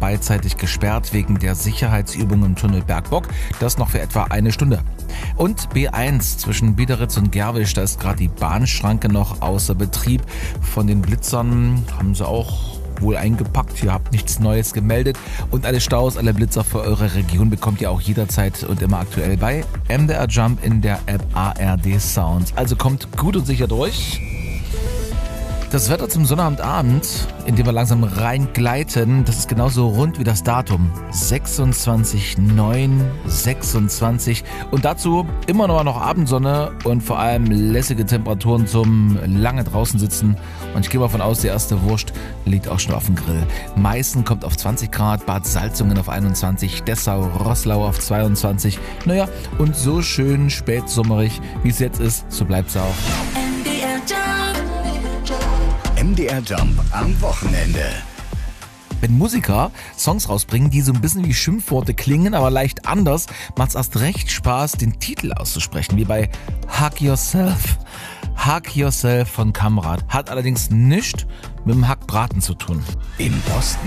freizeitig gesperrt wegen der Sicherheitsübung im Tunnel Bergbock. Das noch für etwa eine Stunde. Und B1 zwischen Biederitz und Gerwisch, da ist gerade die Bahnschranke noch außer Betrieb. Von den Blitzern haben sie auch wohl eingepackt. Ihr habt nichts Neues gemeldet. Und alle Staus, alle Blitzer für eure Region bekommt ihr auch jederzeit und immer aktuell bei MDR Jump in der App ARD Sound. Also kommt gut und sicher durch. Das Wetter zum Sonnabendabend, in dem wir langsam reingleiten, das ist genauso rund wie das Datum. 26,9,26 und dazu immer noch Abendsonne und vor allem lässige Temperaturen zum lange draußen sitzen. Und ich gehe mal davon aus, die erste Wurst liegt auch schon auf dem Grill. Meißen kommt auf 20 Grad, Bad Salzungen auf 21, Dessau, Roßlau auf 22. Naja, und so schön spätsommerig, wie es jetzt ist, so bleibt es auch. MDR Jump am Wochenende. Wenn Musiker Songs rausbringen, die so ein bisschen wie Schimpfworte klingen, aber leicht anders, macht's erst recht Spaß, den Titel auszusprechen, wie bei Hug Yourself. Hug Yourself von Kamrat. Hat allerdings nichts mit dem Hackbraten zu tun. Im Osten